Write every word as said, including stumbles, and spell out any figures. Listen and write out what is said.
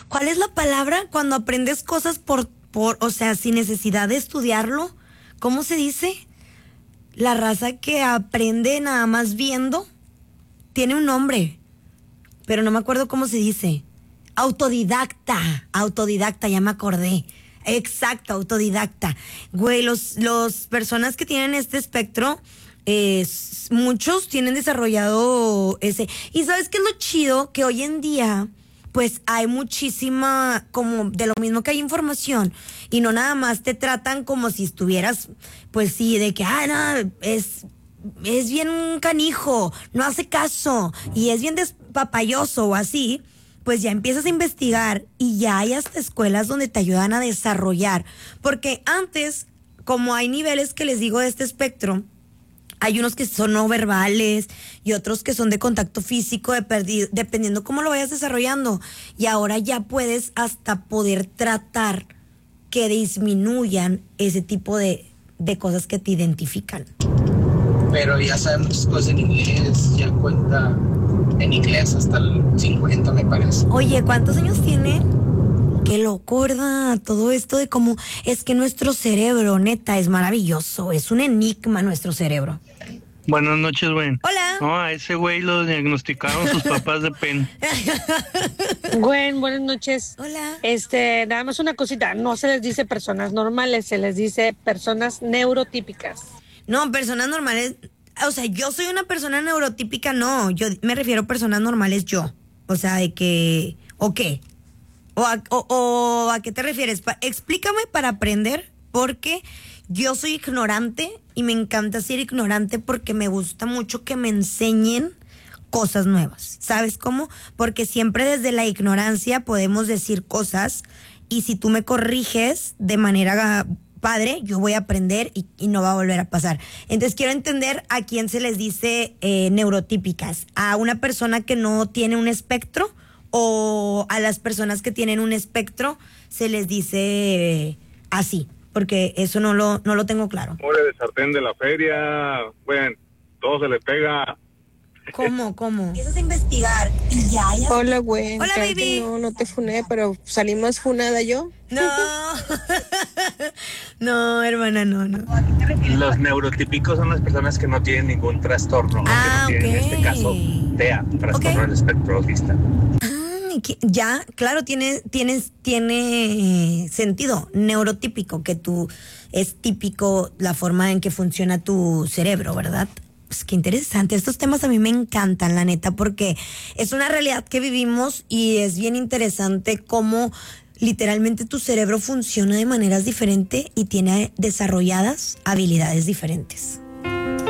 ¿Cuál es la palabra cuando aprendes cosas por, por, o sea, sin necesidad de estudiarlo? ¿Cómo se dice? La raza que aprende nada más viendo. Tiene un nombre, pero no me acuerdo cómo se dice. Autodidacta, autodidacta, ya me acordé. Exacto, autodidacta. Güey, los, los personas que tienen este espectro, eh, muchos tienen desarrollado ese. Y ¿sabes qué es lo chido? Que hoy en día, pues hay muchísima, como de lo mismo que hay información, y no nada más te tratan como si estuvieras, pues sí, de que, ah, no, es, es bien canijo, no hace caso, y es bien despapayoso o así. Pues ya empiezas a investigar y ya hay hasta escuelas donde te ayudan a desarrollar. Porque antes, como hay niveles que les digo de este espectro, hay unos que son no verbales y otros que son de contacto físico, de perdi- dependiendo cómo lo vayas desarrollando. Y ahora ya puedes hasta poder tratar que disminuyan ese tipo de, de cosas que te identifican. Pero ya sabemos muchas cosas en inglés, ya cuenta en inglés hasta el cincuenta, me parece. Oye, ¿cuántos años tiene? Qué loco, ¿verdad? Todo esto de cómo es que nuestro cerebro, neta, es maravilloso. Es un enigma nuestro cerebro. Buenas noches, güey. Hola. No, a ese güey lo diagnosticaron sus papás de P E N. Gwen, buenas noches. Hola. Este, nada más una cosita, no se les dice personas normales, se les dice personas neurotípicas. No, personas normales, o sea, yo soy una persona neurotípica, no, yo me refiero a personas normales yo. O sea, de que, ¿o qué? ¿O a, o, o a qué te refieres? Pa- explícame para aprender, porque yo soy ignorante y me encanta ser ignorante porque me gusta mucho que me enseñen cosas nuevas. ¿Sabes cómo? Porque siempre desde la ignorancia podemos decir cosas y si tú me corriges de manera padre, yo voy a aprender y, y no va a volver a pasar. Entonces quiero entender a quién se les dice eh, neurotípicas. ¿A una persona que no tiene un espectro o a las personas que tienen un espectro se les dice eh, así? Porque eso no lo, no lo tengo claro. Mole de sartén de la feria, bueno, todo se le pega. ¿Cómo, cómo? Empiezas a investigar y ya, ya. Hola, güey. Hola, Claro baby. que No, no te funé, pero salí más funada yo. No. No, hermana, no, no. Los neurotípicos son las personas que no tienen ningún trastorno, Ah, que no tienen, ok. en este caso, T E A, trastorno Ok. del espectro autista. Ah, que- ya, claro, tiene, tienes, tiene sentido. Neurotípico, que tú es típico la forma en que funciona tu cerebro, ¿verdad? Pues qué interesante. Estos temas a mí me encantan, la neta, porque es una realidad que vivimos y es bien interesante cómo literalmente tu cerebro funciona de maneras diferentes y tiene desarrolladas habilidades diferentes.